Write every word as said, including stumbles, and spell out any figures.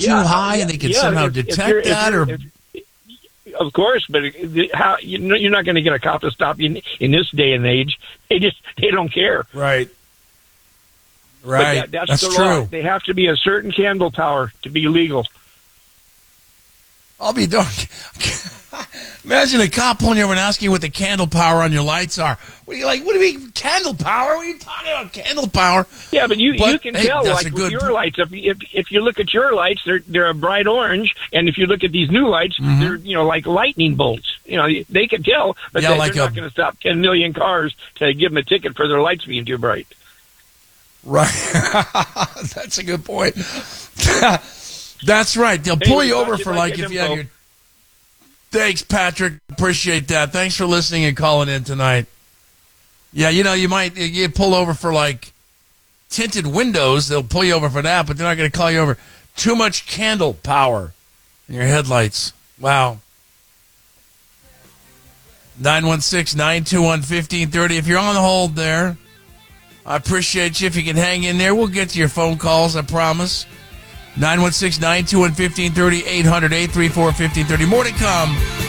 too yeah, high yeah, and they can yeah, somehow if, detect if that? if or if, Of course, but how you know, you're not going to get a cop to stop you in, in this day and age. They just they don't care. Right. Right. That, that's that's the true. law. They have to be a certain candle power to be legal. I'll be darned. Imagine a cop pulling you over and asking you what the candle power on your lights are. What are you like? What do you mean candle power? What are you talking about? Candle power? Yeah, but you But, you can hey, tell that's like a with good your po- lights. If, if if you look at your lights, they're they're a bright orange, and if you look at these new lights, Mhm. they're you know like lightning bolts. You know they can tell, but Yeah, they, like they're a- not going to stop ten million cars to give them a ticket for their lights being too bright. Right. That's a good point. That's right. They'll Hey, pull we you thought over you'd for like like it, if you have info. your. Thanks, Patrick. Appreciate that. Thanks for listening and calling in tonight. Yeah, you know, you might you pull over for like tinted windows. They'll pull you over for that, but they're not going to call you over. Too much candle power in your headlights. Wow. nine one six, nine two one, one five three zero. If you're on the hold there, I appreciate you. If you can hang in there, we'll get to your phone calls, I promise. nine one six, nine two one, one five three zero, eight hundred, eight three four, one five three zero. More to come.